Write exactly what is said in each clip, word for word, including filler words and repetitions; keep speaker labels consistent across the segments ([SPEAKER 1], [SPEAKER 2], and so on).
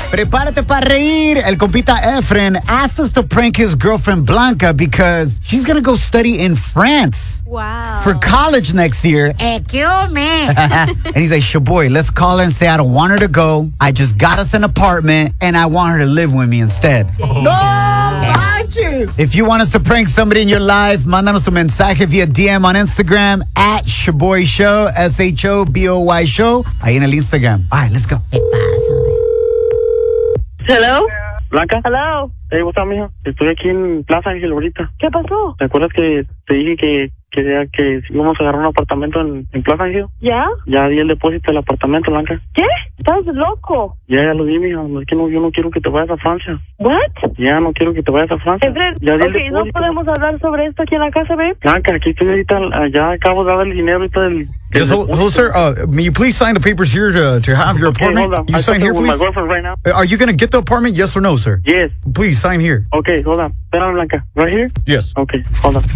[SPEAKER 1] Prepárate para reír. El compita Efren asked us to prank his girlfriend Blanca because she's going to go study in France.
[SPEAKER 2] Wow.
[SPEAKER 1] For college next year.
[SPEAKER 2] Excuse me.
[SPEAKER 1] And he's like, Shaboy, let's call her and say I don't want her to go. I just got us an apartment and I want her to live with me instead.
[SPEAKER 2] Dang.
[SPEAKER 1] No manches. If you want us to prank somebody in your life, mándanos tu mensaje via D M on Instagram at Shaboy Show, S H O B O Y Show, ahí en el Instagram. All right, let's go.
[SPEAKER 2] ¿Qué pasa?
[SPEAKER 3] Hello?
[SPEAKER 4] Blanca.
[SPEAKER 3] Hello?
[SPEAKER 4] Hey, what's up, mija? Estoy aquí en Plaza Ángel ahorita.
[SPEAKER 3] ¿Qué pasó?
[SPEAKER 4] ¿Te acuerdas que te dije que quería que íbamos a agarrar un apartamento en, en Plaza Ángel?
[SPEAKER 3] ¿Ya?
[SPEAKER 4] Ya di el depósito del apartamento, Blanca.
[SPEAKER 3] ¿Qué? Estás loco.
[SPEAKER 4] Ya, ya lo di, mija. Es que no, yo no quiero que te vayas a Francia.
[SPEAKER 3] ¿What?
[SPEAKER 4] Ya no quiero que te vayas a Francia.
[SPEAKER 3] Efren,
[SPEAKER 4] Ya di el
[SPEAKER 3] ok, no
[SPEAKER 4] depósito.
[SPEAKER 3] podemos hablar sobre esto aquí en la casa, babe.
[SPEAKER 4] Blanca, aquí estoy ahorita. Ya acabo de dar el dinero ahorita del...
[SPEAKER 5] Yes, hello, hello, sir. Uh, may you please sign the papers here to to have your
[SPEAKER 4] Okay,
[SPEAKER 5] apartment?
[SPEAKER 4] hold on.
[SPEAKER 5] You
[SPEAKER 4] I
[SPEAKER 5] sign
[SPEAKER 4] talked
[SPEAKER 5] here,
[SPEAKER 4] with
[SPEAKER 5] please.
[SPEAKER 4] my girlfriend right now.
[SPEAKER 5] Uh, Are you going to get the apartment? Yes or no, sir?
[SPEAKER 4] Yes.
[SPEAKER 5] Please sign here.
[SPEAKER 4] Okay, hold on. Espérame, Blanca. Right here?
[SPEAKER 5] Yes.
[SPEAKER 4] Okay, hold on.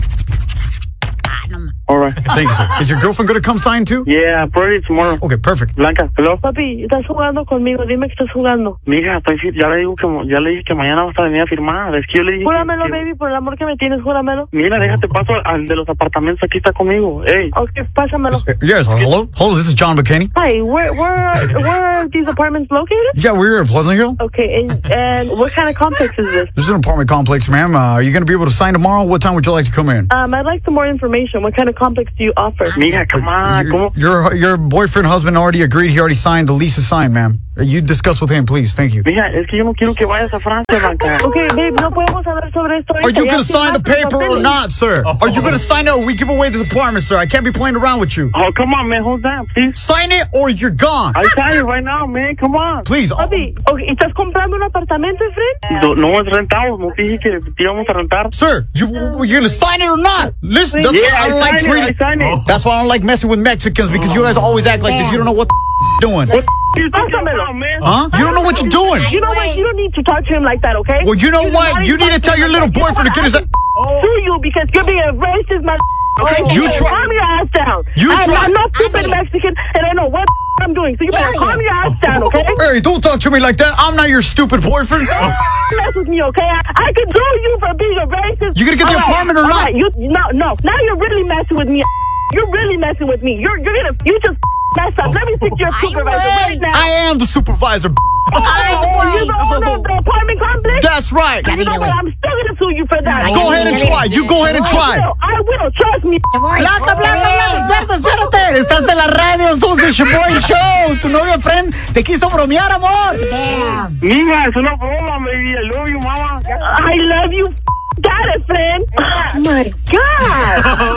[SPEAKER 4] All right.
[SPEAKER 5] Thanks, sir. Is your girlfriend going to come sign too?
[SPEAKER 4] Yeah, probably tomorrow.
[SPEAKER 5] Okay, perfect.
[SPEAKER 4] Blanca, hello.
[SPEAKER 3] Papi, estás jugando conmigo. Dime que estás jugando.
[SPEAKER 4] Mija, estoy, fi- ya le digo que ya le dije que mañana vas a venir a firmar. Es que yo le dije.
[SPEAKER 3] Júramelo,
[SPEAKER 4] que-
[SPEAKER 3] baby, por el amor que me tienes, júramelo.
[SPEAKER 4] Mira, déjate paso al de los apartamentos. Aquí está conmigo. Hey.
[SPEAKER 3] Ok, pásamelo.
[SPEAKER 5] Uh, Yes, hello? Hello, this is John McKinney.
[SPEAKER 3] Hi, where, where, where are these apartments located?
[SPEAKER 5] Yeah, we're here at Pleasant Hill.
[SPEAKER 3] Okay, and, and what kind of complex is this?
[SPEAKER 5] This is an apartment complex, ma'am. Uh, are you going to be able to sign tomorrow? What time would you like to come in?
[SPEAKER 3] Um, I'd like some more information. What kind of complex do you offer?
[SPEAKER 4] Mija, come on.
[SPEAKER 5] Your,
[SPEAKER 4] ¿Cómo?
[SPEAKER 5] your your boyfriend, husband already agreed. He already signed. The lease is signed, ma'am. Uh, You discuss with him, please. Thank you.
[SPEAKER 4] Mija, es que yo no quiero que vayas a Francia, Blanca.
[SPEAKER 3] Okay, babe, no podemos hablar sobre esto.
[SPEAKER 5] Are
[SPEAKER 3] ahorita.
[SPEAKER 5] you
[SPEAKER 3] Ya
[SPEAKER 5] going to sign the
[SPEAKER 3] firmaste los
[SPEAKER 5] paper or
[SPEAKER 3] papeles.
[SPEAKER 5] not, sir? Are you going to sign it or we give away this apartment, sir? I can't be playing around with you.
[SPEAKER 4] Oh, come on, man. Hold on, please.
[SPEAKER 5] Sign it or you're gone.
[SPEAKER 4] I sign it right now, man. Come on.
[SPEAKER 5] Please.
[SPEAKER 3] Papi, okay, ¿estás comprando un apartamento, Efren?
[SPEAKER 4] No, no es rentado. No te dije que te íbamos a rentar.
[SPEAKER 5] Sir, you you going to sign it or not? Listen, that's
[SPEAKER 4] Yeah,
[SPEAKER 5] why I
[SPEAKER 4] I
[SPEAKER 5] don't like
[SPEAKER 4] sign it. I
[SPEAKER 5] treating.
[SPEAKER 4] sign it.
[SPEAKER 5] That's why I don't like messing with Mexicans because you guys always act like this. You don't know what the doing.
[SPEAKER 4] What you
[SPEAKER 3] Pásamelo.
[SPEAKER 4] about, man?
[SPEAKER 5] Huh? You don't know what you're doing.
[SPEAKER 3] You know what? You don't need to talk to him like that, okay?
[SPEAKER 5] Well, you know
[SPEAKER 3] He's
[SPEAKER 5] what?
[SPEAKER 3] not
[SPEAKER 5] You need to tell your little boyfriend to get his.
[SPEAKER 3] Sue you because you're being a racist, man. Okay?
[SPEAKER 5] Oh, you try-
[SPEAKER 3] calm your ass down.
[SPEAKER 5] You
[SPEAKER 3] I'm,
[SPEAKER 5] try-
[SPEAKER 3] I'm not stupid Mexican, and I know what I'm doing. So you better calm your ass down, okay?
[SPEAKER 5] Hey, don't talk to me like that. I'm not your stupid boyfriend.
[SPEAKER 3] Mess with me, okay? I, I can do you for being a racist.
[SPEAKER 5] You gonna get the
[SPEAKER 3] All right,
[SPEAKER 5] apartment or
[SPEAKER 3] all
[SPEAKER 5] not?
[SPEAKER 3] right, You no no. Now you're really messing with me. You're really messing with me. You're you're gonna you just mess up. Let me speak to your supervisor right now.
[SPEAKER 5] I am the supervisor.
[SPEAKER 3] Oh, you the owner of the apartment complex?
[SPEAKER 5] That's right.
[SPEAKER 3] You know what? I'm still gonna sue you for that.
[SPEAKER 5] Go ahead and try. You go ahead and
[SPEAKER 3] I
[SPEAKER 5] try.
[SPEAKER 3] will. I will. Trust me.
[SPEAKER 1] Blanca, Blanca, Blanca, espérate, espérate. Estás en la radio, somos el Shaboy Show. Tu novio friend te quiso bromear, amor.
[SPEAKER 2] Damn.
[SPEAKER 4] Mija, es una broma, baby. I love you, mama.
[SPEAKER 3] I love you. Got it, friend. Oh my God.